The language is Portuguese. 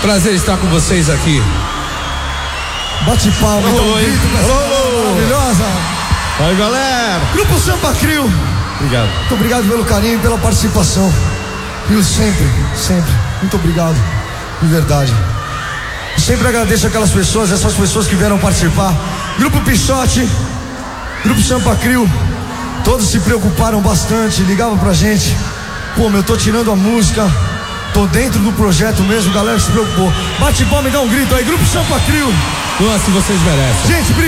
Prazer estar com vocês aqui. Bate palma, então, grito pra essa maravilhosa. Aí, galera. Grupo Sampa Crio. Obrigado. Muito obrigado pelo carinho e pela participação. E sempre, muito obrigado, de verdade. Eu sempre agradeço aquelas pessoas, essas pessoas que vieram participar. Grupo Pichote, Grupo Sampa Crio, todos se preocuparam bastante, ligavam pra gente. Pô, eu tô tirando a música, tô dentro do projeto mesmo, galera se preocupou. Bate palma e dá um grito aí, Grupo Sampa Crio. Nossa, vocês merecem. Gente, obrigado.